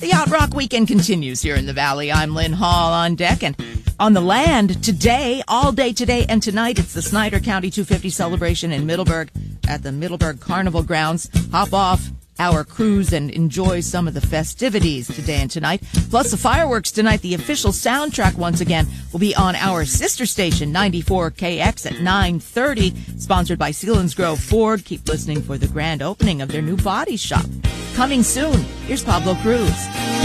The Yacht Rock Weekend continues here in the Valley. I'm Lynn Hall on deck, and on the land today, all day today and tonight, it's the Snyder County 250 celebration in Middleburg at the Middleburg Carnival Grounds. Hop off our cruise and enjoy some of the festivities today and tonight. Plus the fireworks tonight. The official soundtrack once again will be on our sister station 94KX at 9:30, sponsored by Selinsgrove Ford. Keep listening for the grand opening of their new body shop. Coming soon, here's Pablo Cruz.